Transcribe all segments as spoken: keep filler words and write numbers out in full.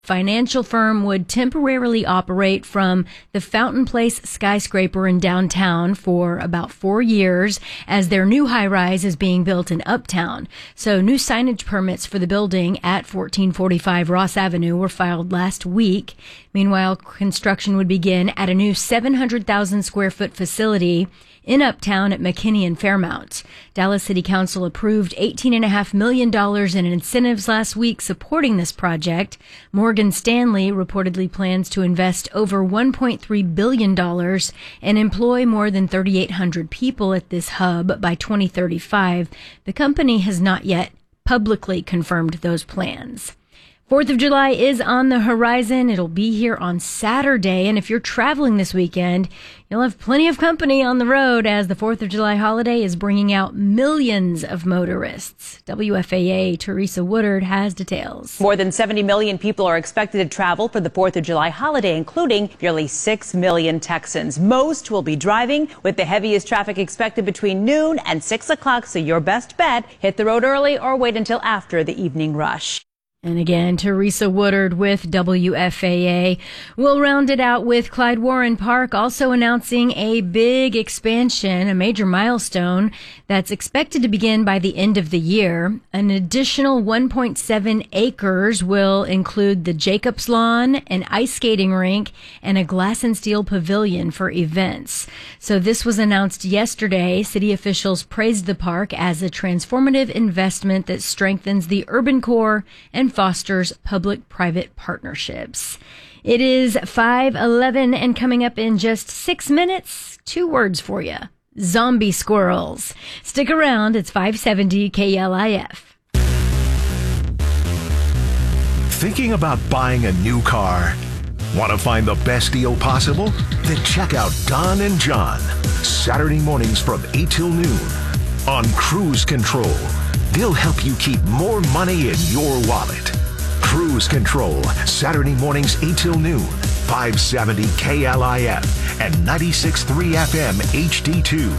financial firm would temporarily operate from the Fountain Place skyscraper in downtown for about four years as their new high-rise is being built in Uptown. So new signage permits for the building at fourteen forty-five Ross Avenue were filed last week. Meanwhile, construction would begin at a new seven hundred thousand square foot facility in Uptown at McKinney and Fairmount. Dallas City Council approved eighteen point five million dollars in incentives last week supporting this project. Morgan Stanley reportedly plans to invest over one point three billion dollars and employ more than thirty-eight hundred people at this hub by twenty thirty-five. The company has not yet publicly confirmed those plans. Fourth of July is on the horizon. It'll be here on Saturday. And if you're traveling this weekend, you'll have plenty of company on the road as the Fourth of July holiday is bringing out millions of motorists. W F A A Teresa Woodard has details. More than seventy million people are expected to travel for the Fourth of July holiday, including nearly six million Texans. Most will be driving, with the heaviest traffic expected between noon and six o'clock. So your best bet, hit the road early or wait until after the evening rush. And again, Teresa Woodard with W F A A. We'll round it out with Clyde Warren Park also announcing a big expansion, a major milestone that's expected to begin by the end of the year. An additional one point seven acres will include the Jacobs Lawn, an ice skating rink, and a glass and steel pavilion for events. So this was announced yesterday. City officials praised the park as a transformative investment that strengthens the urban core and fosters public-private partnerships. It is five eleven, and coming up in just six minutes, two words for you. Zombie squirrels. Stick around. It's five seventy K L I F. Thinking about buying a new car? Want to find the best deal possible? Then check out Don and John. Saturday mornings from eight till noon on Cruise Control. They'll help you keep more money in your wallet. Cruise Control, Saturday mornings eight till noon, five seventy K L I F and ninety-six point three F M H D two.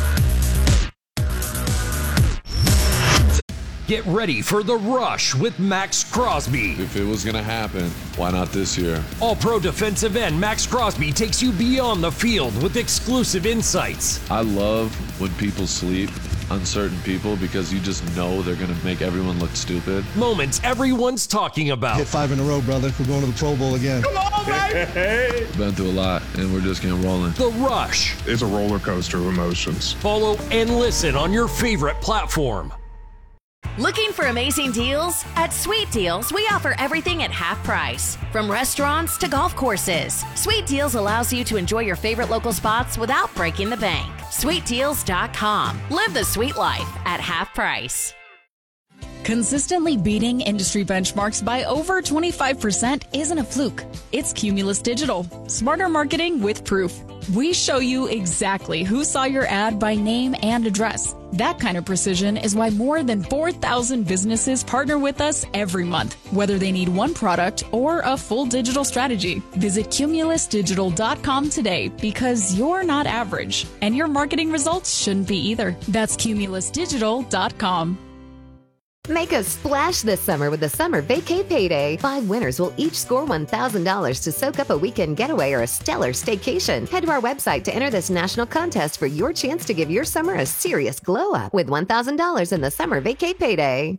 Get ready for The Rush with Max Crosby. If it was going to happen, why not this year? All-pro defensive end Max Crosby takes you beyond the field with exclusive insights. I love when people sleep, uncertain people, because you just know they're going to make everyone look stupid. Moments everyone's talking about. Hit five in a row, brother. We're going to the Pro Bowl again. Come on, baby! Been through a lot, and we're just getting rolling. The Rush. It's a roller coaster of emotions. Follow and listen on your favorite platform. Looking for amazing deals? At Sweet Deals, we offer everything at half price. From restaurants to golf courses, Sweet Deals allows you to enjoy your favorite local spots without breaking the bank. sweet deals dot com. Live the sweet life at half price. Consistently beating industry benchmarks by over twenty-five percent isn't a fluke. It's Cumulus Digital. Smarter marketing with proof. We show you exactly who saw your ad by name and address. That kind of precision is why more than four thousand businesses partner with us every month, whether they need one product or a full digital strategy. Visit cumulus digital dot com today, because you're not average, and your marketing results shouldn't be either. That's cumulus digital dot com. Make a splash this summer with the Summer Vacay Payday. Five winners will each score one thousand dollars to soak up a weekend getaway or a stellar staycation. Head to our website to enter this national contest for your chance to give your summer a serious glow-up with one thousand dollars in the Summer Vacay Payday.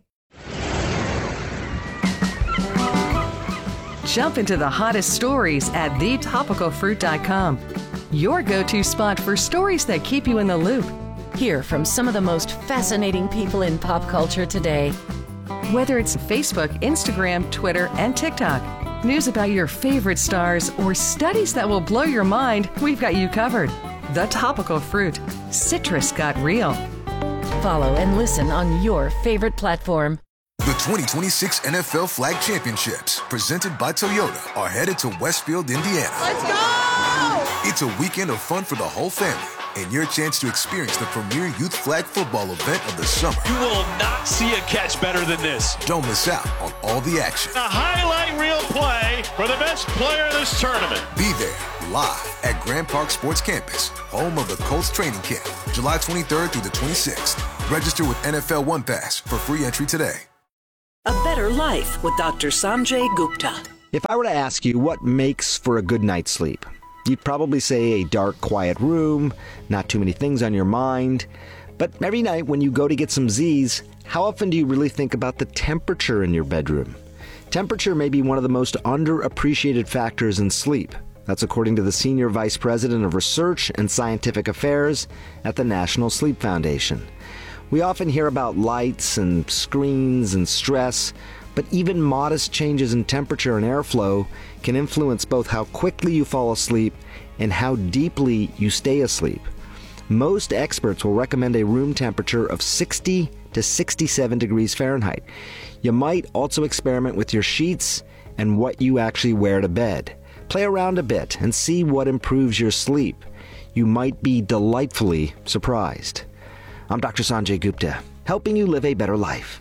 Jump into the hottest stories at the topical fruit dot com. Your go-to spot for stories that keep you in the loop. Hear from some of the most fascinating people in pop culture today. Whether it's Facebook, Instagram, Twitter, and TikTok, news about your favorite stars, or studies that will blow your mind, we've got you covered. The Topical Fruit. Citrus got real. Follow and listen on your favorite platform. The twenty twenty-six N F L Flag Championships, presented by Toyota, are headed to Westfield, Indiana. Let's go! It's a weekend of fun for the whole family, and your chance to experience the premier youth flag football event of the summer. You will not see a catch better than this. Don't miss out on all the action. A highlight reel play for the best player of this tournament. Be there live at Grand Park Sports Campus, home of the Colts training camp, July twenty-third through the twenty-sixth. Register with N F L One Pass for free entry today. A better life with Doctor Sanjay Gupta. If I were to ask you what makes for a good night's sleep, you'd probably say a dark, quiet room, not too many things on your mind. But every night when you go to get some Z's, how often do you really think about the temperature in your bedroom? Temperature may be one of the most underappreciated factors in sleep. That's according to the Senior Vice President of Research and Scientific Affairs at the National Sleep Foundation. We often hear about lights and screens and stress, but even modest changes in temperature and airflow can influence both how quickly you fall asleep and how deeply you stay asleep. Most experts will recommend a room temperature of sixty to sixty-seven degrees Fahrenheit. You might also experiment with your sheets and what you actually wear to bed. Play around a bit and see what improves your sleep. You might be delightfully surprised. I'm Doctor Sanjay Gupta, helping you live a better life.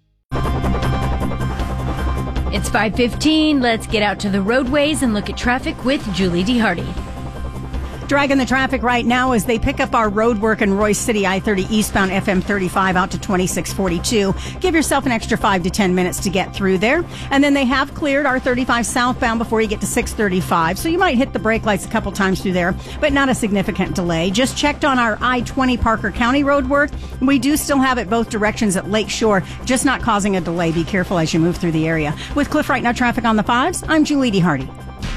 It's five fifteen. Let's get out to the roadways and look at traffic with Julie D. Hardy. Dragging the traffic right now as they pick up our road work in Royce City, I thirty eastbound F M thirty-five out to twenty-six forty-two. Give yourself an extra five to ten minutes to get through there. And then they have cleared our thirty-five southbound before you get to six thirty-five. So you might hit the brake lights a couple times through there, but not a significant delay. Just checked on our I twenty Parker County road work. We do still have it both directions at Lake Shore, just not causing a delay. Be careful as you move through the area. With Cliff Right Now traffic on the fives, I'm Julie D. Hardy.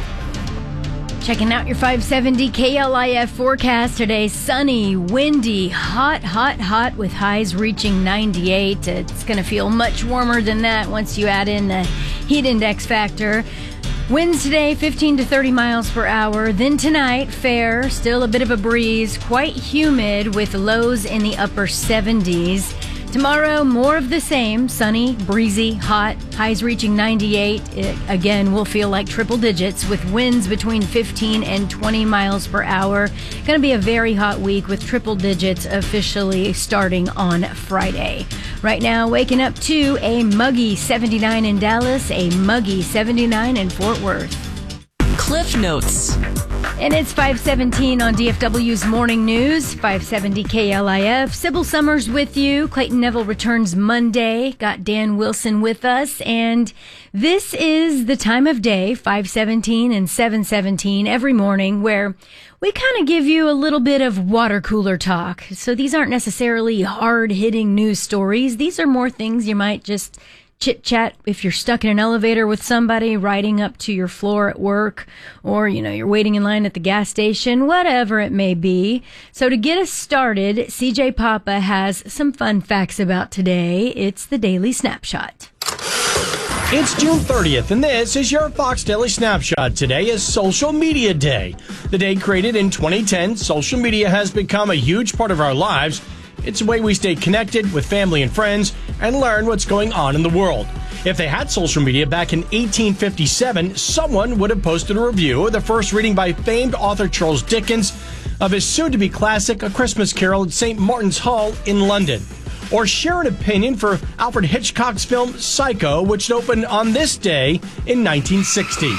Checking out your five seventy K L I F forecast today. Sunny, windy, hot, hot, hot with highs reaching ninety-eight. It's going to feel much warmer than that once you add in the heat index factor. Winds today fifteen to thirty miles per hour. Then tonight, fair, still a bit of a breeze, quite humid with lows in the upper seventies. Tomorrow, more of the same, sunny, breezy, hot, highs reaching ninety-eight. It, again, will feel like triple digits with winds between fifteen and twenty miles per hour. Going to be a very hot week with triple digits officially starting on Friday. Right now, waking up to a muggy seventy-nine in Dallas, a muggy seventy-nine in Fort Worth. Cliff Notes. And it's five seventeen on D F W's Morning News, five seventy K L I F. Sybil Summers with you. Clayton Neville returns Monday. Got Dan Wilson with us. And this is the time of day, five seventeen and seven seventeen, every morning, where we kind of give you a little bit of water cooler talk. So these aren't necessarily hard-hitting news stories. These are more things you might just chit-chat if you're stuck in an elevator with somebody, riding up to your floor at work, or, you know, you're waiting in line at the gas station, whatever it may be. So to get us started, C J Papa has some fun facts about today. It's the Daily Snapshot. It's June thirtieth, and this is your Fox Daily Snapshot. Today is Social Media Day. The day created in twenty ten, social media has become a huge part of our lives. It's a way we stay connected with family and friends and learn what's going on in the world. If they had social media back in eighteen fifty-seven, someone would have posted a review of the first reading by famed author Charles Dickens of his soon-to-be classic A Christmas Carol at Saint Martin's Hall in London. Or share an opinion for Alfred Hitchcock's film Psycho, which opened on this day in nineteen sixty.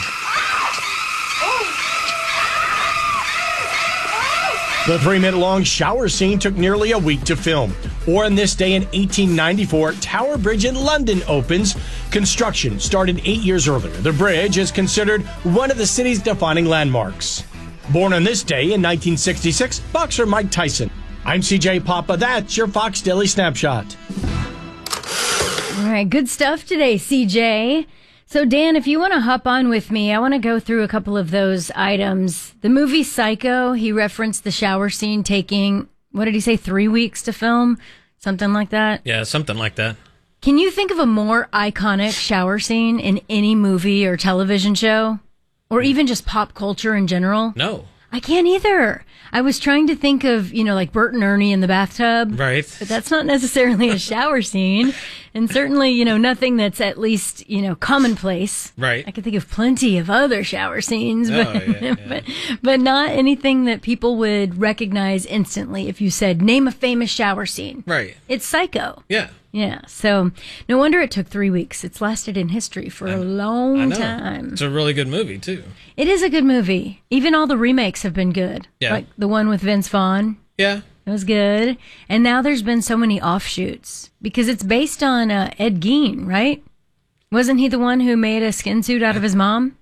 The three-minute-long shower scene took nearly a week to film. Or on this day in eighteen ninety-four, Tower Bridge in London opens. Construction started eight years earlier. The bridge is considered one of the city's defining landmarks. Born on this day in nineteen sixty-six, boxer Mike Tyson. I'm C J Papa. That's your Fox Daily Snapshot. All right, good stuff today, C J. So, Dan, if you want to hop on with me, I want to go through a couple of those items. The movie Psycho, he referenced the shower scene taking, what did he say, three weeks to film? Something like that? Yeah, something like that. Can you think of a more iconic shower scene in any movie or television show? Or even just pop culture in general? No. I can't either. I was trying to think of, you know, like Bert and Ernie in the bathtub. Right. But that's not necessarily a shower scene. And certainly, you know, nothing that's at least, you know, commonplace. Right. I can think of plenty of other shower scenes, but, oh, yeah, yeah. but, but not anything that people would recognize instantly if you said, name a famous shower scene. Right. It's Psycho. Yeah. Yeah. So no wonder it took three weeks. It's lasted in history for I, a long I know. time. It's a really good movie, too. It is a good movie. Even all the remakes have been good. Yeah. Like the one with Vince Vaughn. Yeah. It was good. And now there's been so many offshoots because it's based on uh, Ed Gein, right? Wasn't he the one who made a skin suit out of his mom?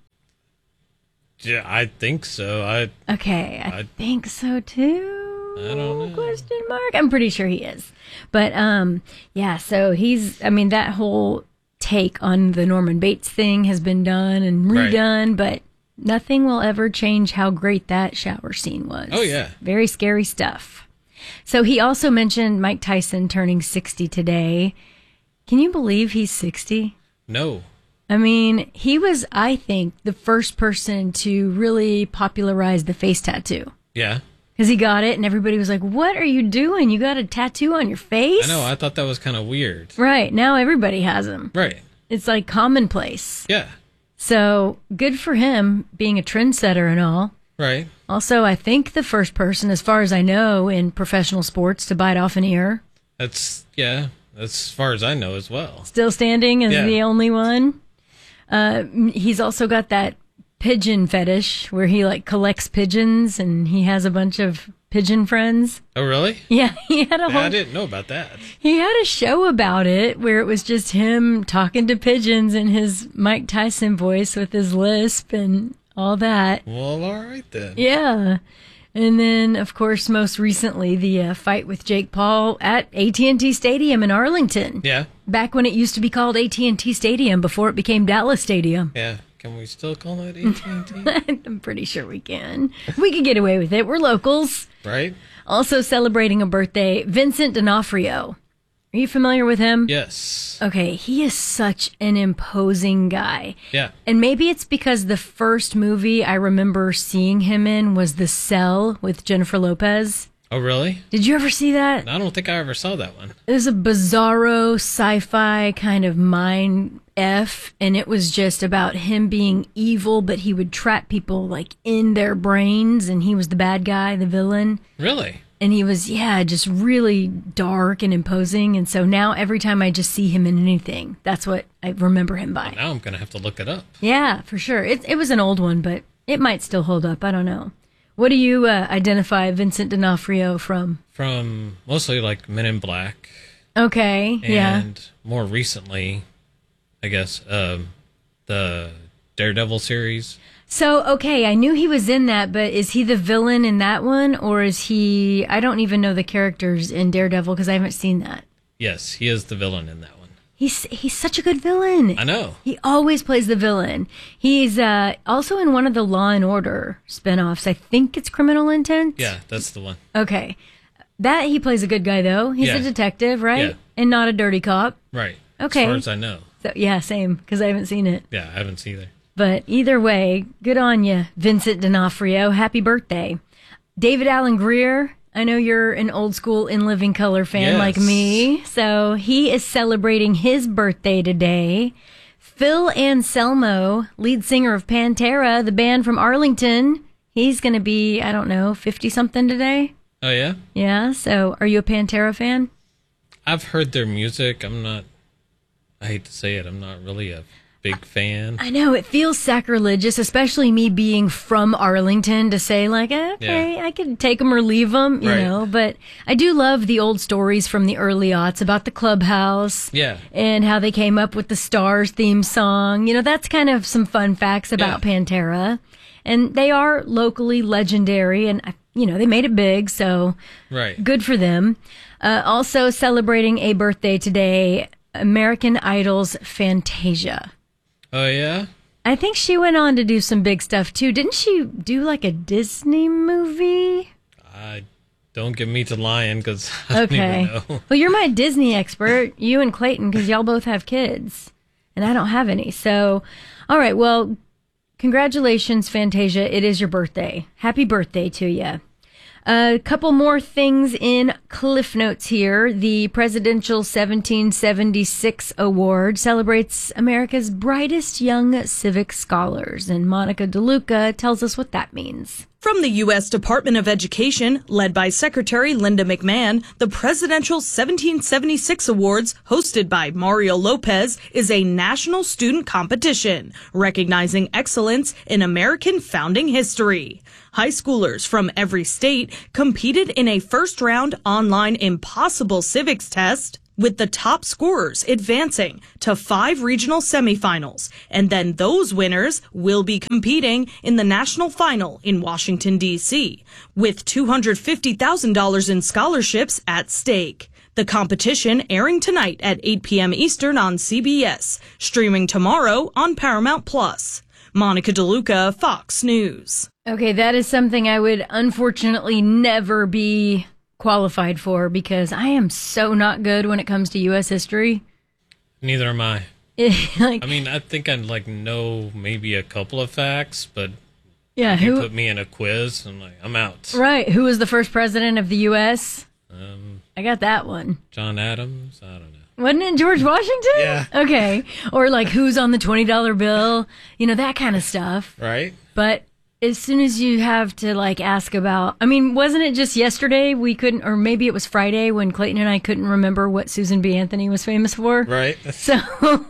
Yeah, I think so. I Okay, I, I think so too. I don't know. Question mark. I'm pretty sure he is. But um, yeah. So he's. I mean, that whole take on the Norman Bates thing has been done and redone, but nothing will ever change how great that shower scene was. Oh yeah, very scary stuff. So he also mentioned Mike Tyson turning sixty today. Can you believe he's sixty? No. I mean, he was, I think, the first person to really popularize the face tattoo. Yeah. Because he got it, and everybody was like, what are you doing? You got a tattoo on your face? I know. I thought that was kind of weird. Right. Now everybody has them. Right. It's like commonplace. Yeah. So good for him being a trendsetter and all. Right. Also, I think the first person, as far as I know, in professional sports to bite off an ear. That's, yeah, that's as far as I know as well. Still standing as Yeah. the only one. Uh, he's also got that pigeon fetish where he like collects pigeons and he has a bunch of pigeon friends. Oh, really? Yeah, he had a Yeah, whole. I didn't know about that. He had a show about it where it was just him talking to pigeons in his Mike Tyson voice with his lisp and all that. Well, all right then. Yeah. And then, of course, most recently, the uh, fight with Jake Paul at A T and T Stadium in Arlington. Yeah. Back when it used to be called A T and T Stadium before it became Dallas Stadium. Yeah. Can we still call it A T and T? I'm pretty sure we can. We could get away with it. We're locals. Right? Also celebrating a birthday, Vincent D'Onofrio. Are you familiar with him? Yes. Okay, he is such an imposing guy. Yeah. And maybe it's because the first movie I remember seeing him in was The Cell with Jennifer Lopez. Oh, really? Did you ever see that? I don't think I ever saw that one. It was a bizarro sci-fi kind of mind F, and it was just about him being evil, but he would trap people like in their brains, and he was the bad guy, the villain. Really? And he was, yeah, just really dark and imposing. And so now every time I just see him in anything, that's what I remember him by. Now I'm going to have to look it up. Yeah, for sure. It, it was an old one, but it might still hold up. I don't know. What do you uh, identify Vincent D'Onofrio from? From mostly like Men in Black. Okay, and yeah. more recently, I guess, um, the Daredevil series. So, okay, I knew he was in that, but is he the villain in that one? Or is he... I don't even know the characters in Daredevil because I haven't seen that. Yes, he is the villain in that one. He's he's such a good villain. I know. He always plays the villain. He's uh, also in one of the Law and Order spinoffs. I think it's Criminal Intent. Yeah, that's the one. Okay. That he plays a good guy, though. He's Yeah. a detective, right? Yeah. And not a dirty cop. Right. Okay. As far as I know. So, yeah, same, because I haven't seen it. Yeah, I haven't either. But either way, good on you, Vincent D'Onofrio. Happy birthday. David Alan Grier, I know you're an old school In Living Color fan Yes. like me. So he is celebrating his birthday today. Phil Anselmo, lead singer of Pantera, the band from Arlington, he's going to be, I don't know, fifty-something today? Oh, yeah? Yeah, so are you a Pantera fan? I've heard their music. I'm not, I hate to say it, I'm not really a big fan. I know, it feels sacrilegious, especially me being from Arlington, to say, like, eh, okay, Yeah. I could take them or leave them, you Right. know. But I do love the old stories from the early aughts about the clubhouse Yeah. and how they came up with the Stars theme song. You know, that's kind of some fun facts about Pantera. And they are locally legendary, and, you know, they made it big, so Right. good for them. Uh, also celebrating a birthday today, American Idol's Fantasia. Oh, yeah? I think she went on to do some big stuff too. Didn't she do like a Disney movie? I don't get me to lying because I Okay. don't even know. Well, you're my Disney expert, you and Clayton, because y'all both have kids, and I don't have any. So, all right. Well, congratulations, Fantasia. It is your birthday. Happy birthday to you. A couple more things in Cliff Notes here. The Presidential seventeen seventy-six Award celebrates America's brightest young civic scholars, and Monica DeLuca tells us what that means. From the U S Department of Education, led by Secretary Linda McMahon, the Presidential seventeen seventy-six Awards, hosted by Mario Lopez, is a national student competition recognizing excellence in American founding history. High schoolers from every state competed in a first-round online impossible civics test. with the top scorers advancing to five regional semifinals. And then those winners will be competing in the national final in Washington, D C, with two hundred fifty thousand dollars in scholarships at stake. The competition airing tonight at eight p.m. Eastern on C B S, streaming tomorrow on Paramount Plus. Monica DeLuca, Fox News. Okay, that is something I would unfortunately never be qualified for because I am so not good when it comes to U S history. Neither am I. like, I mean, I think I like know maybe a couple of facts, but yeah, if you who put me in a quiz, I'm like, I'm out. Right. Who was the first president of the U S? Um, I got that one. John Adams? I don't know. Wasn't it George Washington? Yeah. Okay. Or like who's on the twenty dollar bill? You know, that kind of stuff. Right. But as soon as you have to like ask about, I mean, wasn't it just yesterday we couldn't, or maybe it was Friday when Clayton and I couldn't remember what Susan B. Anthony was famous for? Right. So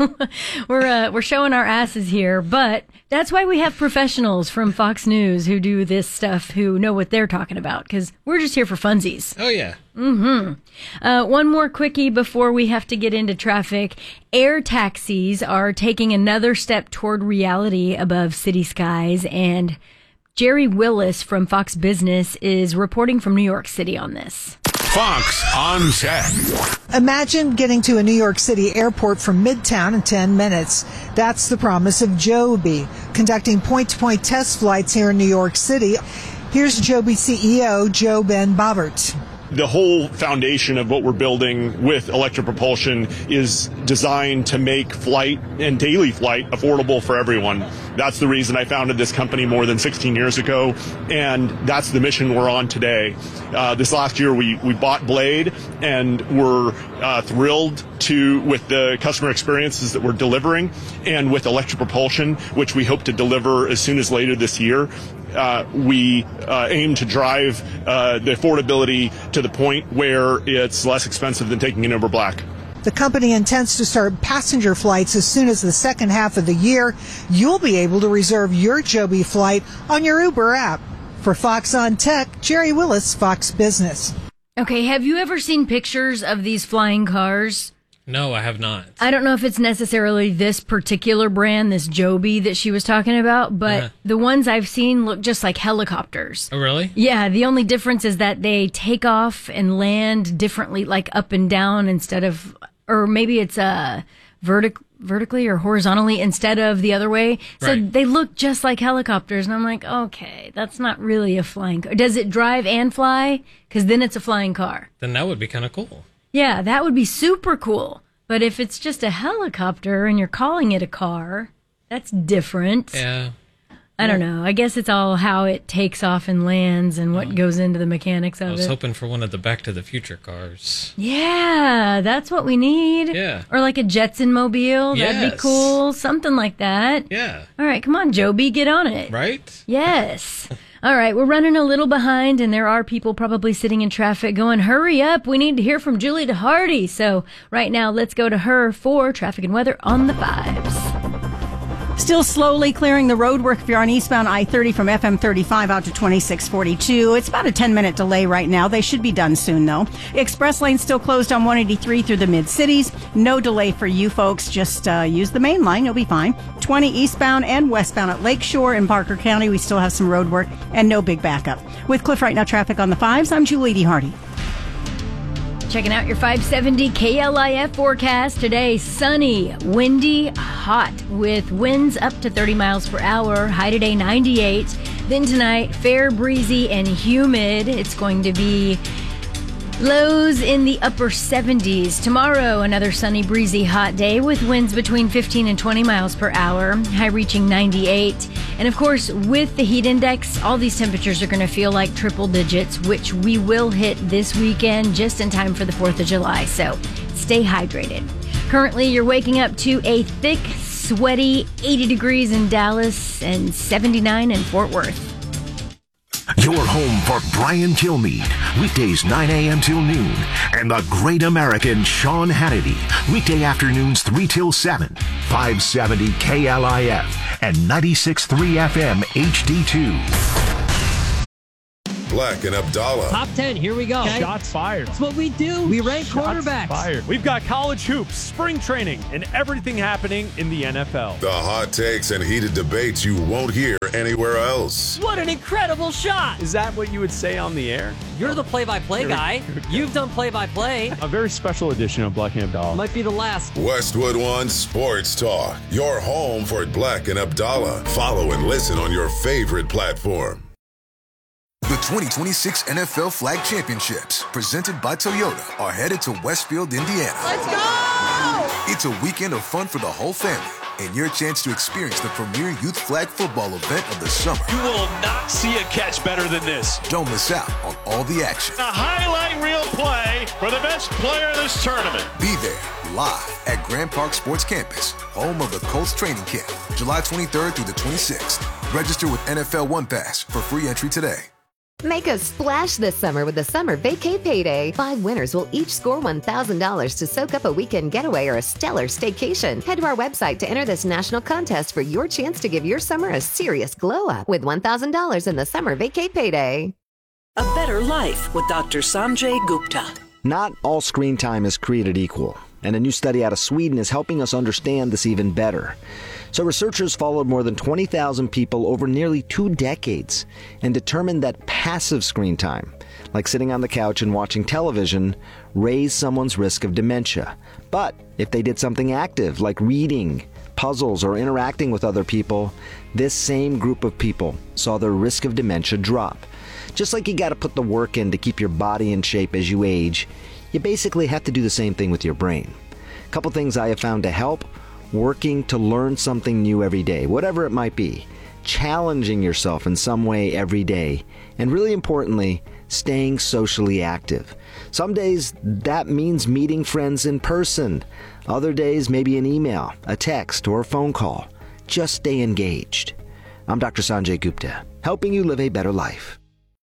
we're uh, we're showing our asses here, but that's why we have professionals from Fox News who do this stuff, who know what they're talking about, because we're just here for funsies. Oh, yeah. Mm-hmm. Uh, one more quickie before we have to get into traffic. Air taxis are taking another step toward reality above city skies, and Jerry Willis from Fox Business is reporting from New York City on this. Fox on Tech. Imagine getting to a New York City airport from Midtown in ten minutes. That's the promise of Joby, conducting point-to-point test flights here in New York City. Here's Joby C E O Joe Ben Bobbert. The whole foundation of what we're building with electric propulsion is designed to make flight and daily flight affordable for everyone. That's the reason I founded this company more than sixteen years ago, and that's the mission we're on today. Uh, this last year we, we bought Blade, and we're uh, thrilled to with the customer experiences that we're delivering, and with electric propulsion, which we hope to deliver as soon as later this year. Uh, we uh, aim to drive uh, the affordability to the point where it's less expensive than taking an Uber Black. The company intends to start passenger flights as soon as the second half of the year. You'll be able to reserve your Joby flight on your Uber app. For Fox on Tech, Jerry Willis, Fox Business. Okay, have you ever seen pictures of these flying cars? No, I have not. I don't know if it's necessarily this particular brand, this Joby that she was talking about, but uh-huh. the ones I've seen look just like helicopters. Oh, really? Yeah, the only difference is that they take off and land differently, like up and down instead of, or maybe it's uh, vertic- vertically or horizontally instead of the other way. So right. they look just like helicopters, and I'm like, okay, that's not really a flying car. Does it drive and fly? Because then it's a flying car. Then that would be kind of cool. Yeah, that would be super cool. But if it's just a helicopter and you're calling it a car, that's different. Yeah. I don't know. I guess it's all how it takes off and lands and what uh, goes into the mechanics of it. I was it. hoping for one of the Back to the Future cars. Yeah, that's what we need. Yeah. Or like a Jetson mobile. Yes. That'd be cool. Something like that. Yeah. All right, come on, Joby, get on it. Right? Yes. All right, we're running a little behind, and there are people probably sitting in traffic going, hurry up, we need to hear from Julie DeHardy. So right now, let's go to her for traffic and weather on the fives. Still slowly clearing the road work if you're on eastbound I thirty from F M thirty-five out to twenty-six forty-two. It's about a ten minute delay right now. They should be done soon, though. Express lane still closed on one eighty-three through the mid-cities. No delay for you folks. Just uh, use the main line. You'll be fine. twenty eastbound and westbound at Lakeshore in Parker County. We still have some road work and no big backup. With Cliff Right Now traffic on the fives, I'm Julie DeHardy. Checking out your five seventy K L I F forecast today. Sunny, windy, hot with winds up to thirty miles per hour. High today ninety-eight. Then tonight, fair, breezy, and humid. It's going to be lows in the upper seventies. Tomorrow, another sunny, breezy, hot day with winds between fifteen and twenty miles per hour. High reaching ninety-eight. And of course, with the heat index, all these temperatures are going to feel like triple digits, which we will hit this weekend just in time for the fourth of July. So stay hydrated. Currently, you're waking up to a thick, sweaty eighty degrees in Dallas and seventy-nine in Fort Worth. Your home for Brian Kilmeade, weekdays nine a.m. till noon, and the great American Sean Hannity, weekday afternoons three till seven, five seventy K L I F and ninety-six point three F M H D two. Black and Abdallah. Top ten, here we go. Okay. Shots fired. That's what we do. We rank Shots quarterbacks. Fired. We've got college hoops, spring training, and everything happening in the N F L. The hot takes and heated debates you won't hear anywhere else. What an incredible shot. Is that what you would say on the air? You're the play-by-play guy. You've done play-by-play. A very special edition of Black and Abdallah. Might be the last. Westwood One Sports Talk, your home for Black and Abdallah. Follow and listen on your favorite platform. The twenty twenty-six N F L Flag Championships, presented by Toyota, are headed to Westfield, Indiana. Let's go! It's a weekend of fun for the whole family and your chance to experience the premier youth flag football event of the summer. You will not see a catch better than this. Don't miss out on all the action. A highlight reel play for the best player of this tournament. Be there live at Grand Park Sports Campus, home of the Colts training camp, July twenty-third through the twenty-sixth. Register with N F L One Pass for free entry today. Make a splash this summer with the Summer Vacay Payday. Five winners will each score one thousand dollars to soak up a weekend getaway or a stellar staycation. Head to our website to enter this national contest for your chance to give your summer a serious glow up with one thousand dollars in the Summer Vacay Payday. A better life with Doctor Sanjay Gupta. Not all screen time is created equal, and a new study out of Sweden is helping us understand this even better. So researchers followed more than twenty thousand people over nearly two decades and determined that passive screen time, like sitting on the couch and watching television, raised someone's risk of dementia. But if they did something active, like reading, puzzles, or interacting with other people, this same group of people saw their risk of dementia drop. Just like you got to put the work in to keep your body in shape as you age, you basically have to do the same thing with your brain. A couple things I have found to help: working to learn something new every day, whatever it might be, challenging yourself in some way every day, and really importantly, staying socially active. Some days that means meeting friends in person. Other days, maybe an email, a text, or a phone call. Just stay engaged. I'm Doctor Sanjay Gupta, helping you live a better life.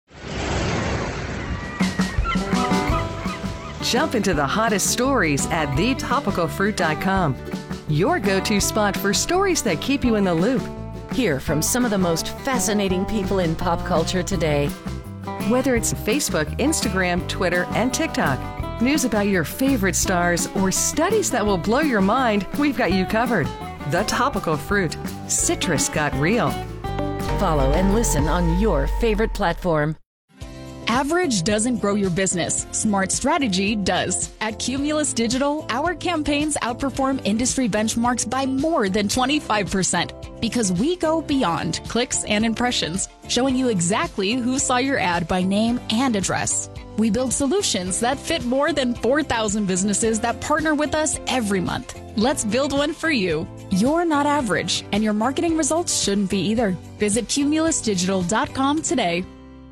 Jump into the hottest stories at the topical fruit dot com. Your go-to spot for stories that keep you in the loop. Hear from some of the most fascinating people in pop culture today. Whether it's Facebook, Instagram, Twitter, and TikTok, news about your favorite stars, or studies that will blow your mind, we've got you covered. The Topical Fruit. Citrus got real. Follow and listen on your favorite platform. Average doesn't grow your business. Smart strategy does. At Cumulus Digital, our campaigns outperform industry benchmarks by more than twenty-five percent because we go beyond clicks and impressions, showing you exactly who saw your ad by name and address. We build solutions that fit more than four thousand businesses that partner with us every month. Let's build one for you. You're not average, and your marketing results shouldn't be either. Visit cumulus digital dot com today.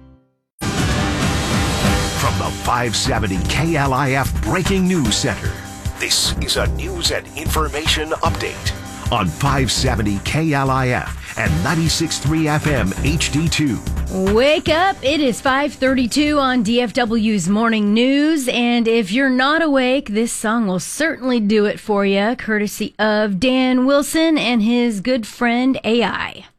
From the five seventy K L I F Breaking News Center, this is a news and information update on five seventy K L I F and ninety-six point three F M H D two. Wake up, it is five thirty-two on D F W's Morning News, and if you're not awake, this song will certainly do it for you, courtesy of Dan Wilson and his good friend A I.